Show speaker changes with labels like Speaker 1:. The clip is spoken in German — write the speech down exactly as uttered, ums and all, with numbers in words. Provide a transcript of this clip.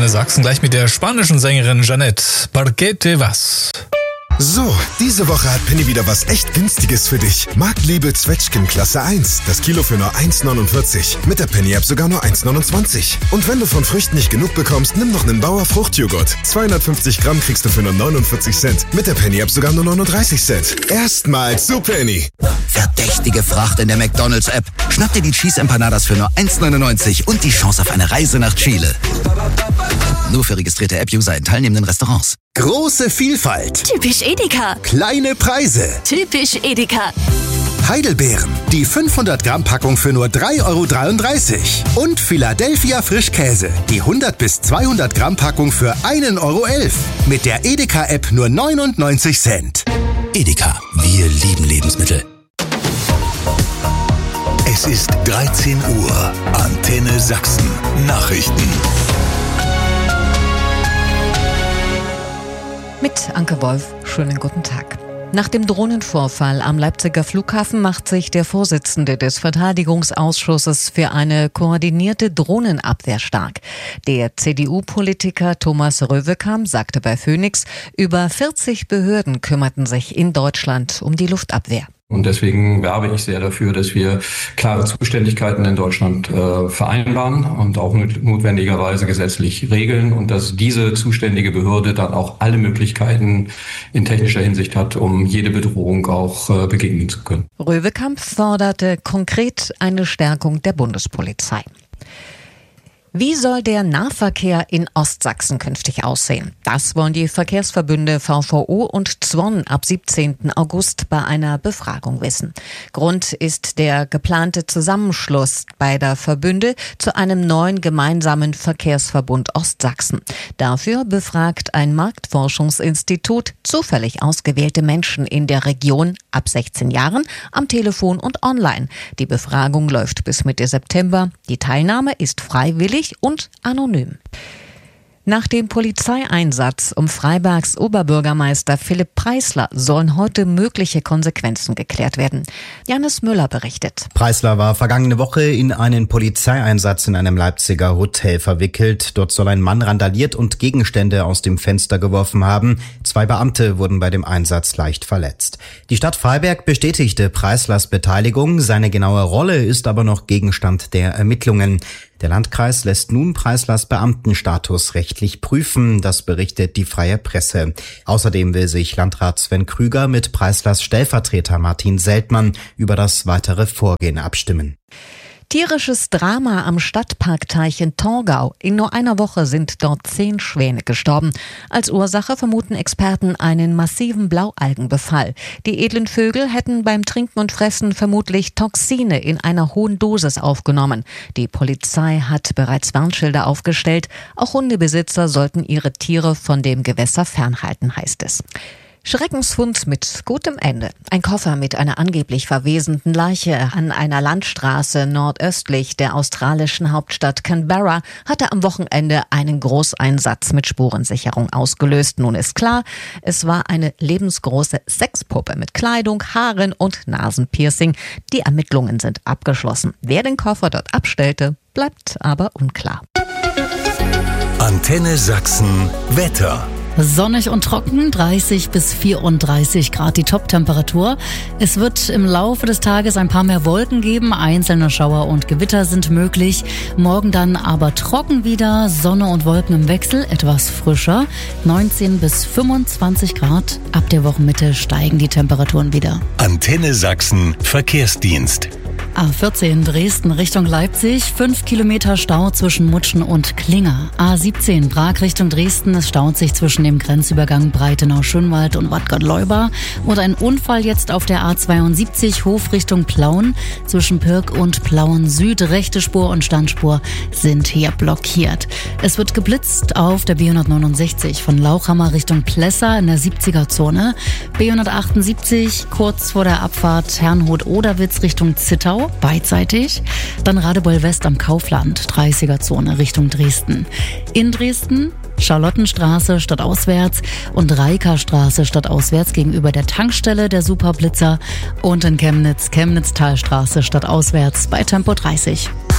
Speaker 1: Antenne Sachsen gleich mit der spanischen Sängerin Jeanette. ¿Por qué te vas?
Speaker 2: So, diese Woche hat Penny wieder was echt Günstiges für dich. Marktliebe Zwetschgen Klasse eins. Das Kilo für nur eins neunundvierzig. Mit der Penny-App sogar nur eins neunundzwanzig. Und wenn du von Früchten nicht genug bekommst, nimm noch einen Bauer Fruchtjoghurt. zweihundertfünfzig Gramm kriegst du für nur neunundvierzig Cent. Mit der Penny-App sogar nur neununddreißig Cent. Erstmals zu Penny.
Speaker 3: Verdächtige Fracht in der McDonald's-App. Schnapp dir die Cheese Empanadas für nur eins neunundneunzig und die Chance auf eine Reise nach Chile. Nur für registrierte App-User in teilnehmenden Restaurants.
Speaker 4: Große Vielfalt.
Speaker 5: Typisch Edeka.
Speaker 4: Kleine Preise.
Speaker 5: Typisch Edeka.
Speaker 4: Heidelbeeren. Die fünfhundert Gramm Packung für nur drei Euro dreiunddreißig. Und Philadelphia Frischkäse. Die hundert bis zweihundert Gramm Packung für ein Euro elf. Mit der Edeka-App nur neunundneunzig Cent.
Speaker 3: Edeka. Wir lieben Lebensmittel.
Speaker 6: Es ist dreizehn Uhr. Antenne Sachsen. Nachrichten.
Speaker 7: Mit Anke Wolf, schönen guten Tag. Nach dem Drohnenvorfall am Leipziger Flughafen macht sich der Vorsitzende des Verteidigungsausschusses für eine koordinierte Drohnenabwehr stark. Der C D U-Politiker Thomas Röwekamp sagte bei Phoenix, über vierzig Behörden kümmerten sich in Deutschland um die Luftabwehr.
Speaker 8: Und deswegen werbe ich sehr dafür, dass wir klare Zuständigkeiten in Deutschland äh, vereinbaren und auch notwendigerweise gesetzlich regeln und dass diese zuständige Behörde dann auch alle Möglichkeiten in technischer Hinsicht hat, um jede Bedrohung auch äh, begegnen zu können.
Speaker 7: Röwekamp forderte konkret eine Stärkung der Bundespolizei. Wie soll der Nahverkehr in Ostsachsen künftig aussehen? Das wollen die Verkehrsverbünde V V O und Zwon ab siebzehnten August bei einer Befragung wissen. Grund ist der geplante Zusammenschluss beider Verbünde zu einem neuen gemeinsamen Verkehrsverbund Ostsachsen. Dafür befragt ein Marktforschungsinstitut zufällig ausgewählte Menschen in der Region ab sechzehn Jahren am Telefon und online. Die Befragung läuft bis Mitte September. Die Teilnahme ist freiwillig und anonym. Nach dem Polizeieinsatz um Freibergs Oberbürgermeister Philipp Preisler sollen heute mögliche Konsequenzen geklärt werden. Janis Müller berichtet.
Speaker 9: Preisler war vergangene Woche in einen Polizeieinsatz in einem Leipziger Hotel verwickelt. Dort soll ein Mann randaliert und Gegenstände aus dem Fenster geworfen haben. Zwei Beamte wurden bei dem Einsatz leicht verletzt. Die Stadt Freiberg bestätigte Preislers Beteiligung. Seine genaue Rolle ist aber noch Gegenstand der Ermittlungen. Der Landkreis lässt nun Preislers Beamtenstatus rechtlich prüfen, das berichtet die Freie Presse. Außerdem will sich Landrat Sven Krüger mit Preislers Stellvertreter Martin Seltmann über das weitere Vorgehen abstimmen. Tierisches Drama am Stadtparkteich in Torgau. In nur einer Woche sind dort zehn Schwäne gestorben. Als Ursache vermuten Experten einen massiven Blaualgenbefall. Die edlen Vögel hätten beim Trinken und Fressen vermutlich Toxine in einer hohen Dosis aufgenommen. Die Polizei hat bereits Warnschilder aufgestellt. Auch Hundebesitzer sollten ihre Tiere von dem Gewässer fernhalten, heißt es. Schreckensfund mit gutem Ende. Ein Koffer mit einer angeblich verwesenden Leiche an einer Landstraße nordöstlich der australischen Hauptstadt Canberra hatte am Wochenende einen Großeinsatz mit Spurensicherung ausgelöst. Nun ist klar, es war eine lebensgroße Sexpuppe mit Kleidung, Haaren und Nasenpiercing. Die Ermittlungen sind abgeschlossen. Wer den Koffer dort abstellte, bleibt aber unklar.
Speaker 6: Antenne Sachsen Wetter.
Speaker 10: Sonnig und trocken, dreißig bis vierunddreißig Grad die Top-Temperatur. Es wird im Laufe des Tages ein paar mehr Wolken geben, einzelne Schauer und Gewitter sind möglich. Morgen dann aber trocken wieder, Sonne und Wolken im Wechsel, etwas frischer, neunzehn bis fünfundzwanzig Grad. Ab der Wochenmitte steigen die Temperaturen wieder.
Speaker 6: Antenne Sachsen Verkehrsdienst.
Speaker 10: A vierzehn Dresden Richtung Leipzig, fünf Kilometer Stau zwischen Mutschen und Klinger. A siebzehn Prag Richtung Dresden, es staut sich zwischen dem Grenzübergang Breitenau-Schönwald und Bad Gottleuba. Und ein Unfall jetzt auf der A zweiundsiebzig Hof Richtung Plauen. Zwischen Pirk und Plauen Süd, rechte Spur und Standspur sind hier blockiert. Es wird geblitzt auf der B hundertneunundsechzig von Lauchhammer Richtung Plessa in der siebziger Zone. B hundertachtundsiebzig kurz vor der Abfahrt Herrnhut-Oderwitz Richtung Zittau. Beidseitig. Dann Radebeul West am Kaufland, dreißiger Zone Richtung Dresden. In Dresden Charlottenstraße stadtauswärts und Reikerstraße stadtauswärts gegenüber der Tankstelle der Superblitzer und in Chemnitz Chemnitztalstraße stadtauswärts bei Tempo dreißig.